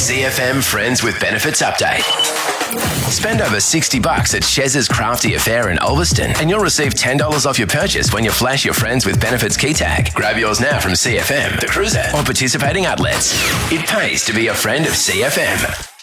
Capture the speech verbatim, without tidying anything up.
C F M Friends with Benefits update. Spend over sixty bucks at Chez's Crafty Affair in Ulverston and you'll receive ten dollars off your purchase when you flash your Friends with Benefits key tag. Grab yours now from C F M, The Cruiser, or participating outlets. It pays to be a friend of C F M.